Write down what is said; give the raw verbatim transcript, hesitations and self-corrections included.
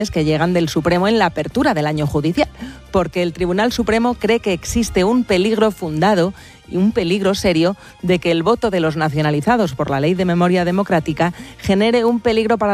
que llegan del Supremo en la apertura del año judicial, porque el Tribunal Supremo cree que existe un peligro fundado y un peligro serio de que el voto de los nacionalizados por la Ley de Memoria Democrática genere un peligro para